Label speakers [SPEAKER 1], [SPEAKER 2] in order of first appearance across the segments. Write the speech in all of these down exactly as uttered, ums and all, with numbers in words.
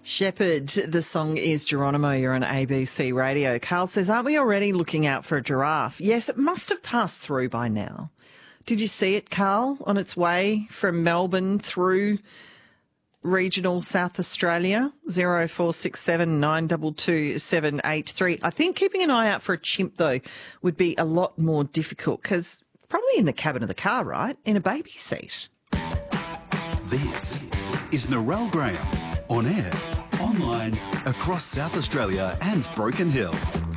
[SPEAKER 1] Shepherd, the song is Geronimo. You're on A B C Radio. Carl says, aren't we already looking out for a giraffe? Yes, it must have passed through by now. Did you see it, Carl, on its way from Melbourne through regional South Australia? zero four six seven nine two two seven eight three. I think keeping an eye out for a chimp, though, would be a lot more difficult because probably in the cabin of the car, right? In a baby seat.
[SPEAKER 2] This is Narelle Graham, on air, online, across South Australia and Broken Hill.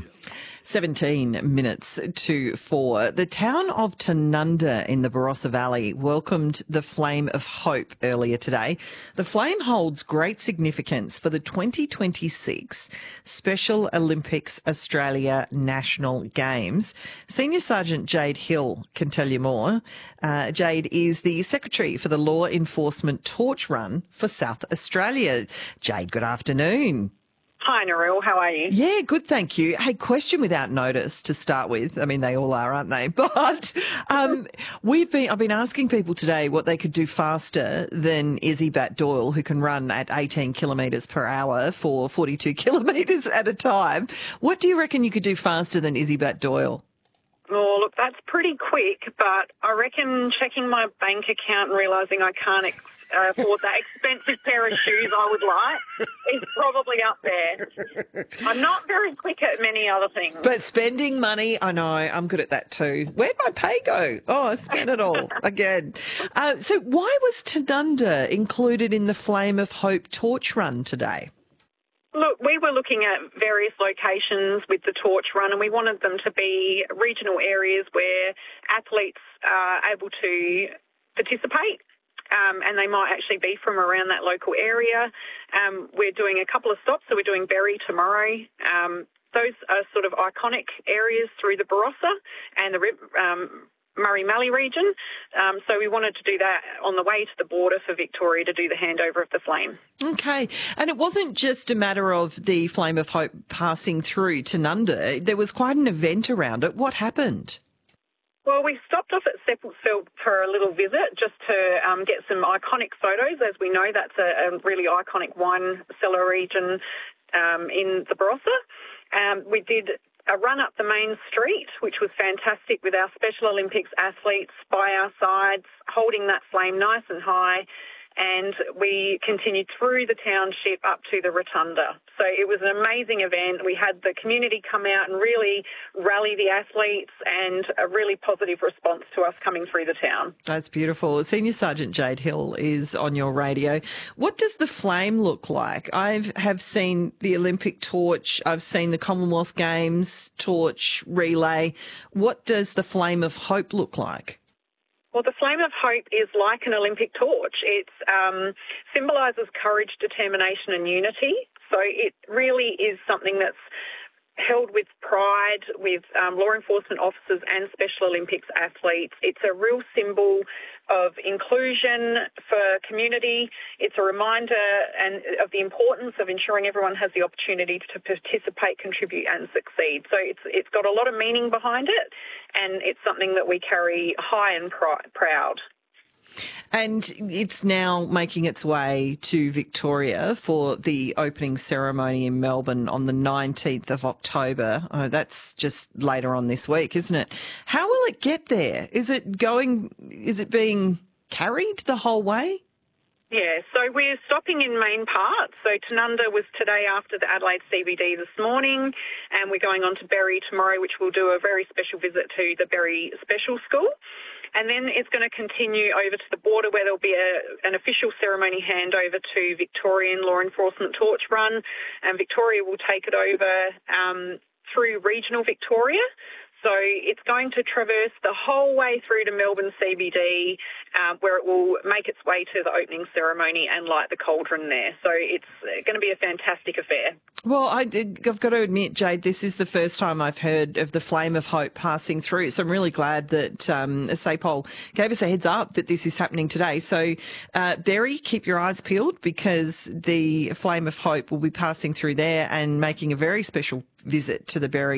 [SPEAKER 1] seventeen minutes to four. The town of Tanunda in the Barossa Valley welcomed the Flame of Hope earlier today. The flame holds great significance for the twenty twenty-six Special Olympics Australia National Games. Senior Sergeant Jade Hill can tell you more. Uh, Jade is the Secretary for the Law Enforcement Torch Run for South Australia. Jade, good afternoon.
[SPEAKER 3] Hi, Narelle. How are you?
[SPEAKER 1] Yeah, good, thank you. Hey, question without notice to start with. I mean, they all are, aren't they? But um, we've been, I've been asking people today what they could do faster than Izzy Bat Doyle, who can run at eighteen kilometres per hour for forty-two kilometres at a time. What do you reckon you could do faster than Izzy Bat Doyle?
[SPEAKER 3] Oh, look, that's pretty quick, but I reckon checking my bank account and realising I can't ex- uh, afford that expensive pair of shoes I would like is probably up there. I'm not very quick at many other things.
[SPEAKER 1] But spending money, I know, I'm good at that too. Where'd my pay go? Oh, I spent it all again. Uh, so why was Tanunda included in the Flame of Hope torch run today?
[SPEAKER 3] Look, we were looking at various locations with the torch run and we wanted them to be regional areas where athletes are able to participate. Um, and they might actually be from around that local area. Um, we're doing a couple of stops, so we're doing Berry tomorrow. Um, those are sort of iconic areas through the Barossa and the um, Murray-Mallee region. Um, so we wanted to do that on the way to the border for Victoria to do the handover of the flame.
[SPEAKER 1] Okay. And it wasn't just a matter of the Flame of Hope passing through Tanunda. There was quite an event around it. What happened?
[SPEAKER 3] Well, we stopped off at Seppeltsfeld for a little visit just to um, get some iconic photos. As we know, that's a, a really iconic wine cellar region um, in the Barossa. Um, we did a run up the main street, which was fantastic, with our Special Olympics athletes by our sides, holding that flame nice and high. And we continued through the township up to the rotunda. So it was an amazing event. We had the community come out and really rally the athletes, and a really positive response to us coming through the town.
[SPEAKER 1] That's beautiful. Senior Sergeant Jade Hill is on your radio. What does the flame look like? I have seen the Olympic torch. I've seen the Commonwealth Games torch relay. What does the Flame of Hope look like?
[SPEAKER 3] Well, the Flame of Hope is like an Olympic torch. It um, symbolises courage, determination and unity. So it really is something that's held with pride with um, law enforcement officers and Special Olympics athletes. It's a real symbol of inclusion for community. It's a reminder and of the importance of ensuring everyone has the opportunity to participate, contribute and succeed. So it's it's got a lot of meaning behind it, and it's something that we carry high and pr- proud.
[SPEAKER 1] And it's now making its way to Victoria for the opening ceremony in Melbourne on the nineteenth of October. Oh, that's just later on this week, isn't it? How will it get there? Is it going, is it being carried the whole way?
[SPEAKER 3] Yeah, so we're stopping in main parts. So Tanunda was today after the Adelaide C B D this morning, and we're going on to Berry tomorrow, which we'll do a very special visit to the Berry Special School. And then it's going to continue over to the border where there'll be a, an official ceremony handover to Victorian Law Enforcement Torch Run, and Victoria will take it over um, through regional Victoria. So it's going to traverse the whole way through to Melbourne C B D, uh, where it will make its way to the opening ceremony and light the cauldron there. So it's going to be a fantastic affair.
[SPEAKER 1] Well, I did, I've got to admit, Jade, this is the first time I've heard of the Flame of Hope passing through. So I'm really glad that um, SAPOL gave us a heads up that this is happening today. So, uh, Berry, keep your eyes peeled, because the Flame of Hope will be passing through there and making a very special visit to the Berry